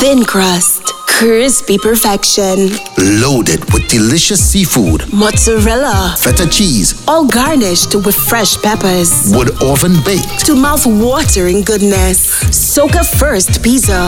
Thin crust, crispy perfection. Loaded with delicious seafood, Mozzarella, feta cheese, all garnished with fresh peppers. wood oven baked. To mouth-watering goodness. Soca First Pizza.